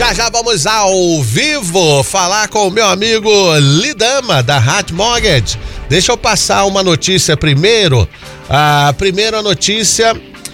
Já vamos ao vivo falar com o meu amigo Lidama da Hat Mortgage. Deixa eu passar uma notícia primeiro. A primeira notícia,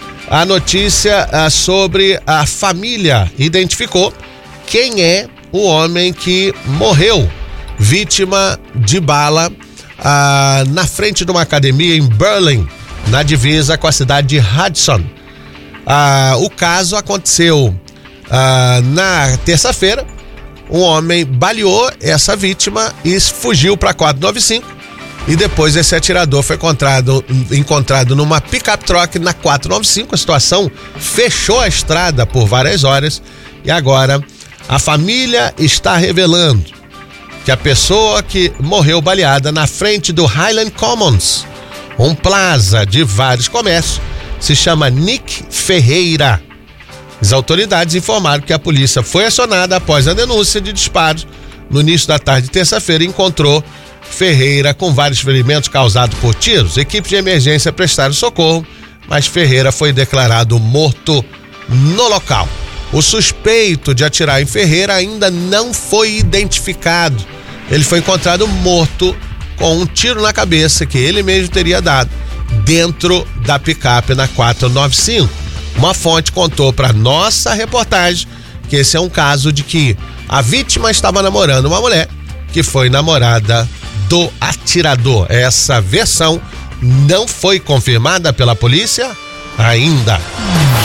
sobre a família identificou quem é o homem que morreu vítima de bala na frente de uma academia em Berlin, na divisa com a cidade de Hudson. O caso aconteceu na terça-feira. Um homem baleou essa vítima e fugiu para 495, e depois esse atirador foi encontrado numa pick-up truck na 495. A situação fechou a estrada por várias horas e agora a família está revelando que a pessoa que morreu baleada na frente do Highland Commons, um plaza de vários comércios, se chama Nick Ferreira. As autoridades informaram que a polícia foi acionada após a denúncia de disparos no início da tarde de terça-feira e encontrou Ferreira com vários ferimentos causados por tiros. Equipes de emergência prestaram socorro, mas Ferreira foi declarado morto no local. O suspeito de atirar em Ferreira ainda não foi identificado. Ele foi encontrado morto com um tiro na cabeça que ele mesmo teria dado dentro da picape na 495. Uma fonte contou para nossa reportagem que esse é um caso de que a vítima estava namorando uma mulher que foi namorada do atirador. Essa versão não foi confirmada pela polícia ainda.